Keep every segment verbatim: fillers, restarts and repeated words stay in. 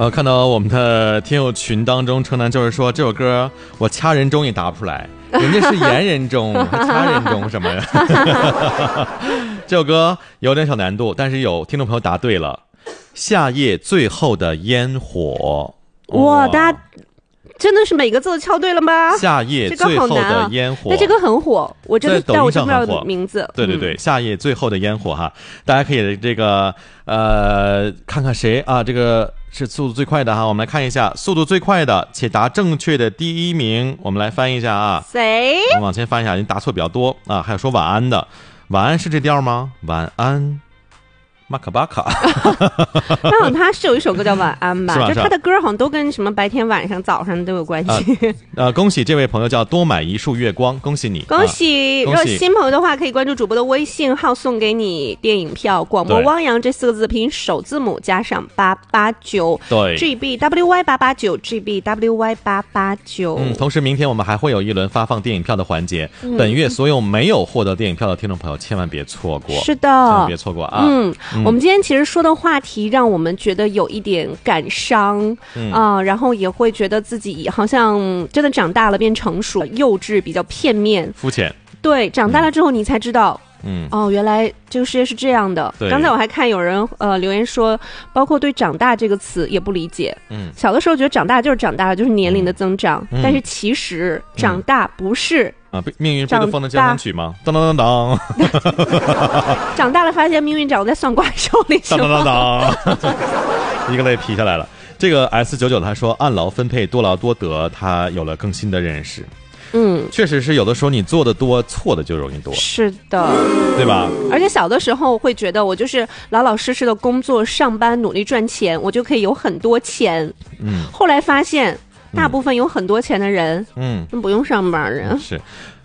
呃，看到我们的听友群当中，城南就是说这首歌我掐人中也答不出来，人家是言人中，掐人中什么呀？这首歌有点小难度，但是有听众朋友答对了，夏夜最后的烟火。 哇，大家真的是每个字都敲对了吗？ 夏夜最后的烟火， 那这个很火，我真的，但我真不知道名字。 对对对，嗯、夏夜最后的烟火哈，大家可以这个呃看看谁啊，这个是速度最快的哈，我们来看一下速度最快的且答正确的第一名，我们来翻一下啊， 谁？ 我们往前翻一下，您答错比较多啊，还有说晚安的，晚安是这调吗？晚安。马卡巴卡， 那好像他是有一首歌叫《晚安》吧？ 是吧就他的歌好像都跟什么白天、晚上、早上都有关系。 呃，呃恭喜这位朋友叫多买一束月光，恭喜你！ 恭喜！ 啊、 如果新朋友的话，可以关注主播的微信号，送给你电影票。广播汪洋这四个字拼首字母加上八八九， 对 ，G B W Y 八八九 G B W Y 八八九。 嗯，同时明天我们还会有一轮发放电影票的环节。嗯、本月所有没有获得电影票的听众朋友，千万别错过。 是的， 千万别错过啊！ 嗯。嗯我们今天其实说的话题让我们觉得有一点感伤，嗯啊、呃，然后也会觉得自己好像真的长大了，变成熟，幼稚，比较片面、 肤浅。 对，长大了之后你才知道， 嗯， 哦，原来这个世界是这样的。刚才我还看有人呃留言说，包括对长大这个词也不理解。嗯，小的时候觉得长大就是长大了，就是年龄的增长，嗯、但是其实长大不是。 啊，命运贝多芬的交响曲吗？当当当当。 长大了发现命运长在算卦手里。 当当当当。一个泪劈下来了。这个 S 九九 他说按劳分配，多劳多得，他有了更新的认识。嗯，确实是有的时候你做的多，错的就容易多。 是的， 对吧？ 而且小的时候会觉得我就是老老实实的工作上班，努力赚钱，我就可以有很多钱。嗯，后来发现。大部分有很多钱的人，嗯，不用上班人。 是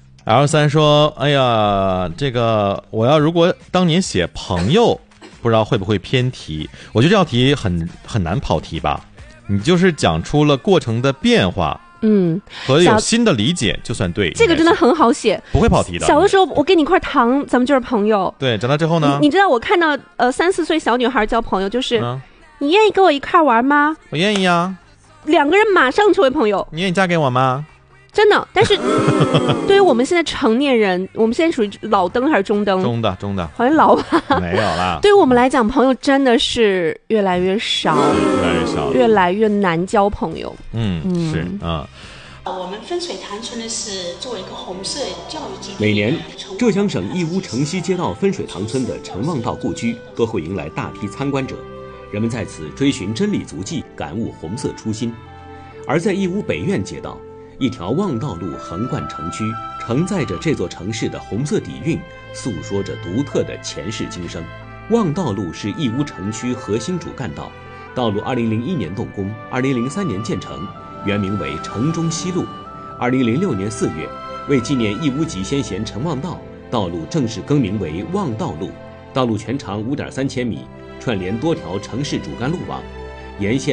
L 三说：“哎呀，这个我要如果当年写朋友，不知道会不会偏题？我觉得这道题很很难跑题吧？你就是讲出了过程的变化，嗯，和有新的理解就算对。 这个真的很好写， 不会跑题的。 小的时候我给你一块糖，咱们就是朋友。 对，长大之后呢？ 你, 你知道我看到呃三四岁小女孩交朋友，就是、嗯、你愿意跟我一块玩吗？ 我愿意啊。” 两个人马上成为朋友。 你愿意嫁给我吗？ 真的，但是对于我们现在成年人，我们现在属于老登还是中登？ 中的，中的， 好像老吧？ 没有啦。 对于我们来讲，朋友真的是越来越少， 越来越少， 越来越难交朋友。 嗯，嗯是啊。 我们分水潭村呢是作为一个红色教育基地， 每年浙江省义乌城西街道分水塘村的陈望道故居都会迎来大批参观者。人们在此追寻真理足迹，感悟红色初心。而在义乌北苑街道，一条望道路横贯城区，承载着这座城市的红色底蕴，诉说着独特的前世今生。望道路是义乌城区核心主干道，道路二零零一年动工，二零零三年建成，原名为城中西路。二零零六年四月，为纪念义乌籍先贤陈望道，道路正式更名为望道路。道路全长五点三千米。串联多条城市主干路网，沿线